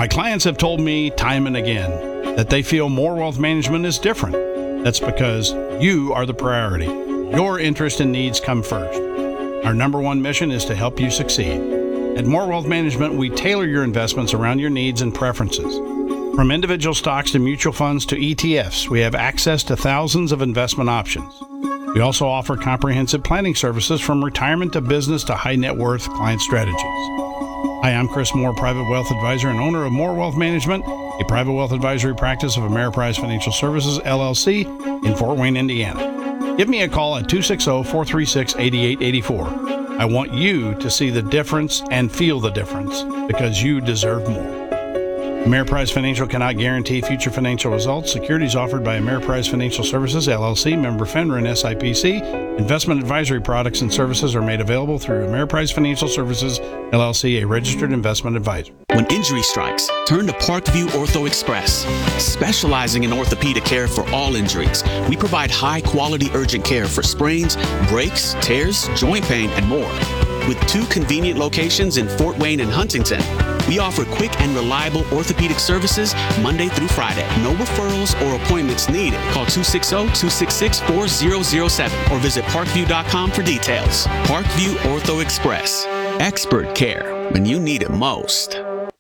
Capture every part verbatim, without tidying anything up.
My clients have told me time and again that they feel More Wealth Management is different. That's because you are the priority. Your interest and needs come first. Our number one mission is to help you succeed. At More Wealth Management, we tailor your investments around your needs and preferences. From individual stocks to mutual funds to E T Fs, we have access to thousands of investment options. We also offer comprehensive planning services from retirement to business to high net worth client strategies. Hi, I'm Chris Moore, Private Wealth Advisor and owner of More Wealth Management, a private wealth advisory practice of Ameriprise Financial Services, L L C, in Fort Wayne, Indiana. Give me a call at two six zero, four three six, eight eight eight four. I want you to see the difference and feel the difference because you deserve more. Ameriprise Financial cannot guarantee future financial results. Securities offered by Ameriprise Financial Services, L L C, member FINRA and S I P C. Investment advisory products and services are made available through Ameriprise Financial Services, L L C, a registered investment advisor. When injury strikes, turn to Parkview Ortho Express. Specializing in orthopedic care for all injuries, we provide high-quality urgent care for sprains, breaks, tears, joint pain, and more. With two convenient locations in Fort Wayne and Huntington, we offer quick and reliable orthopedic services Monday through Friday. No referrals or appointments needed. Call two six zero, two six six, four zero zero seven or visit parkview dot com for details. Parkview Ortho Express. Expert care when you need it most.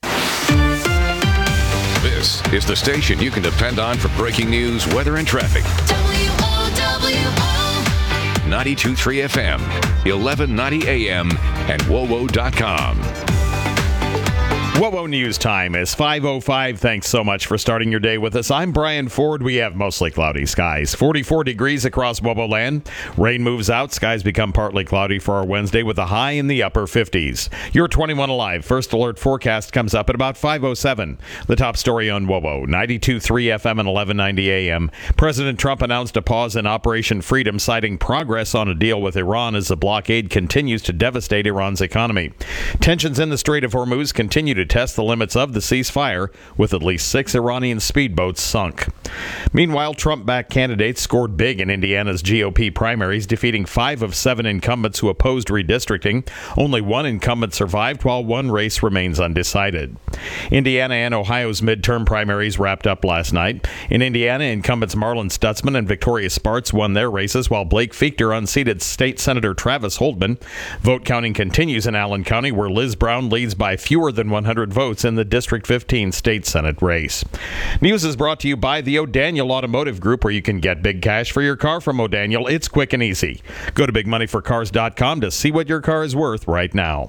This is the station you can depend on for breaking news, weather, and traffic. W O W O ninety-two point three F M, eleven ninety A M, and W O W O dot com. W O W O News Time is five oh five. Thanks so much for starting your day with us. I'm Brian Ford. We have mostly cloudy skies. forty-four degrees across W O W O land. Rain moves out. Skies become partly cloudy for our Wednesday with a high in the upper fifties. Your twenty-one Alive First Alert forecast comes up at about five oh seven. The top story on W O W O, ninety-two point three F M and eleven ninety A M. President Trump announced a pause in Operation Freedom, citing progress on a deal with Iran as the blockade continues to devastate Iran's economy. Tensions in the Strait of Hormuz continue to test the limits of the ceasefire, with at least six Iranian speedboats sunk. Meanwhile, Trump-backed candidates scored big in Indiana's G O P primaries, defeating five of seven incumbents who opposed redistricting. Only one incumbent survived, while one race remains undecided. Indiana and Ohio's midterm primaries wrapped up last night. In Indiana, incumbents Marlon Stutzman and Victoria Spartz won their races, while Blake Fichter unseated State Senator Travis Holdman. Vote counting continues in Allen County, where Liz Brown leads by fewer than one hundred votes in the District fifteen State Senate race. News is brought to you by the O'Daniel Automotive Group, where you can get big cash for your car from O'Daniel. It's quick and easy. Go to big money for cars dot com to see what your car is worth right now.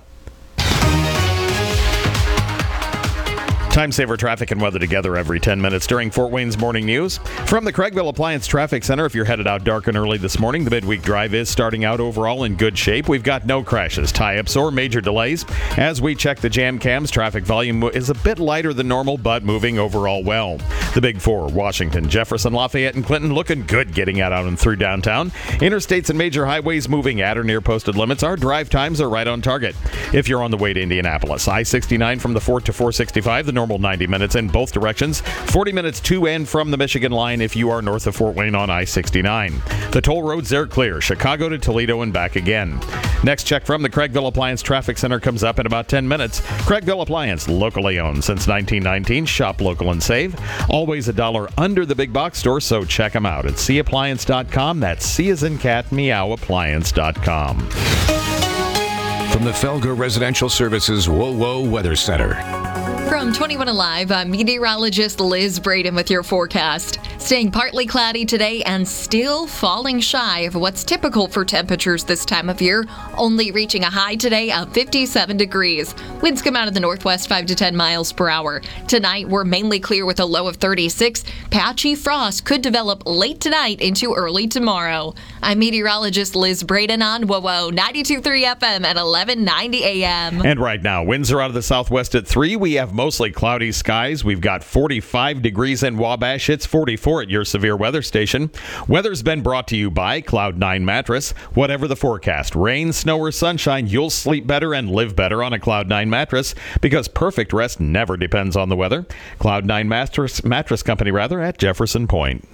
Time saver traffic and weather together every ten minutes during Fort Wayne's Morning News. From the Craigville Appliance Traffic Center, if you're headed out dark and early this morning, the midweek drive is starting out overall in good shape. We've got no crashes, tie-ups, or major delays. As we check the jam cams, traffic volume is a bit lighter than normal, but moving overall well. The Big Four, Washington, Jefferson, Lafayette, and Clinton, looking good getting out, out and through downtown. Interstates and major highways moving at or near posted limits. Our drive times are right on target. If you're on the way to Indianapolis, I sixty-nine from the Fort to four sixty-five, the normal ninety minutes in both directions, forty minutes to and from the Michigan line if you are north of Fort Wayne on I sixty-nine. The toll roads are clear, Chicago to Toledo and back again. Next check from the Craigville Appliance Traffic Center comes up in about ten minutes. Craigville Appliance, locally owned since nineteen nineteen. Shop local and save. Always a dollar under the big box store, so check them out at c appliance dot com. That's C as in cat, meow, appliance dot com. From the Felger Residential Services W O W O Weather Center. From twenty-one Alive, I'm meteorologist Liz Braden with your forecast. Staying partly cloudy today and still falling shy of what's typical for temperatures this time of year, only reaching a high today of fifty-seven degrees. Winds come out of the northwest five to ten miles per hour. Tonight, we're mainly clear with a low of thirty-six. Patchy frost could develop late tonight into early tomorrow. I'm meteorologist Liz Braden on W O W O ninety-two point three F M at eleven ninety A M. And right now, winds are out of the southwest at three. We have mostly cloudy skies. We've got forty-five degrees in Wabash. It's forty-four at your severe weather station. Weather's been brought to you by Cloud nine Mattress. Whatever the forecast, rain, snow, or sunshine, you'll sleep better and live better on a Cloud nine mattress, because perfect rest never depends on the weather. Cloud nine Mattress, mattress Company, rather, at Jefferson Point.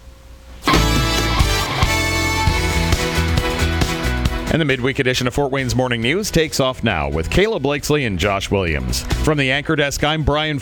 And the midweek edition of Fort Wayne's Morning News takes off now with Kayla Blakesley and Josh Williams. From the anchor desk, I'm Brian